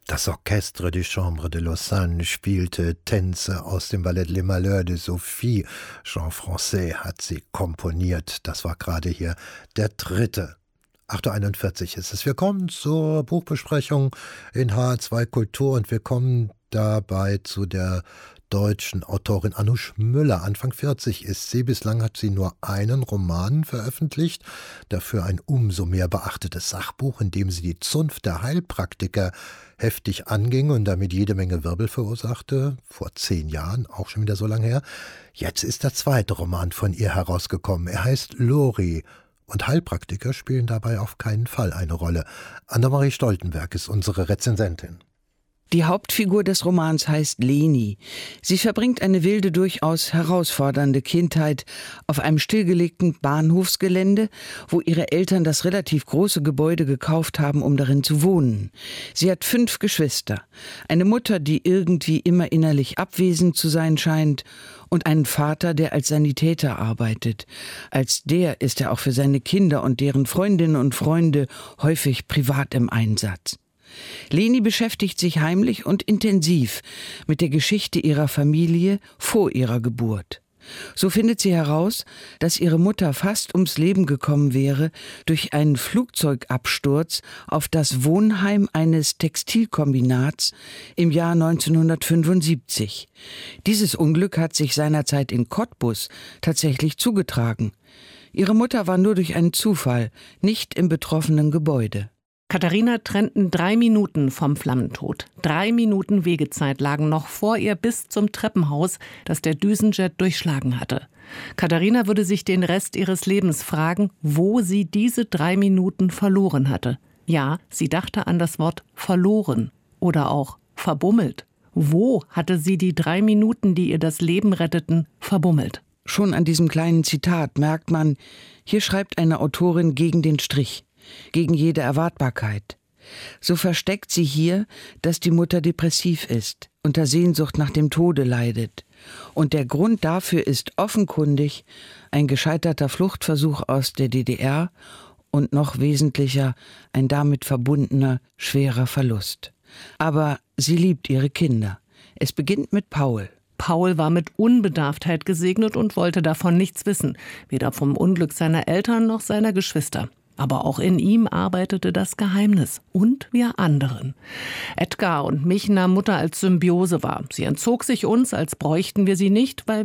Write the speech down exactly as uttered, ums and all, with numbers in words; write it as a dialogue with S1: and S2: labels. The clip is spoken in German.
S1: Das Orchestre du Chambre de Lausanne spielte Tänze aus dem Ballett Les Malheurs de Sophie. Jean Francais hat sie komponiert. Das war gerade hier der dritte. acht Uhr einundvierzig ist es. Wir kommen zur Buchbesprechung in H zwei Kultur und wir kommen dabei zu der deutschen Autorin Anoush Müller. Anfang vierzig ist sie. Bislang hat sie nur einen Roman veröffentlicht, dafür ein umso mehr beachtetes Sachbuch, in dem sie die Zunft der Heilpraktiker heftig anging und damit jede Menge Wirbel verursachte. Vor zehn Jahren, auch schon wieder so lange her. Jetzt ist der zweite Roman von ihr herausgekommen. Er heißt Lori. Und Heilpraktiker spielen dabei auf keinen Fall eine Rolle. Annemarie Stoltenberg ist unsere Rezensentin.
S2: Die Hauptfigur des Romans heißt Leni. Sie verbringt eine wilde, durchaus herausfordernde Kindheit auf einem stillgelegten Bahnhofsgelände, wo ihre Eltern das relativ große Gebäude gekauft haben, um darin zu wohnen. Sie hat fünf Geschwister, eine Mutter, die irgendwie immer innerlich abwesend zu sein scheint, und einen Vater, der als Sanitäter arbeitet. Als der ist er auch für seine Kinder und deren Freundinnen und Freunde häufig privat im Einsatz. Leni beschäftigt sich heimlich und intensiv mit der Geschichte ihrer Familie vor ihrer Geburt. So findet sie heraus, dass ihre Mutter fast ums Leben gekommen wäre durch einen Flugzeugabsturz auf das Wohnheim eines Textilkombinats im Jahr neunzehnhundertfünfundsiebzig. Dieses Unglück hat sich seinerzeit in Cottbus tatsächlich zugetragen. Ihre Mutter war nur durch einen Zufall nicht im betroffenen Gebäude.
S3: Katharina trennten drei Minuten vom Flammentod. Drei Minuten Wegezeit lagen noch vor ihr bis zum Treppenhaus, das der Düsenjet durchschlagen hatte. Katharina würde sich den Rest ihres Lebens fragen, wo sie diese drei Minuten verloren hatte. Ja, sie dachte an das Wort verloren oder auch verbummelt. Wo hatte sie die drei Minuten, die ihr das Leben retteten, verbummelt?
S2: Schon an diesem kleinen Zitat merkt man, hier schreibt eine Autorin gegen den Strich. Gegen jede Erwartbarkeit. So versteckt sie hier, dass die Mutter depressiv ist, unter Sehnsucht nach dem Tode leidet. Und der Grund dafür ist offenkundig ein gescheiterter Fluchtversuch aus der D D R und noch wesentlicher ein damit verbundener, schwerer Verlust. Aber sie liebt ihre Kinder. Es beginnt mit Paul.
S3: Paul war mit Unbedarftheit gesegnet und wollte davon nichts wissen, weder vom Unglück seiner Eltern noch seiner Geschwister. Aber auch in ihm arbeitete das Geheimnis und wir anderen. Edgar und mich nahm Mutter als Symbiose wahr. Sie entzog sich uns, als bräuchten wir sie nicht, weil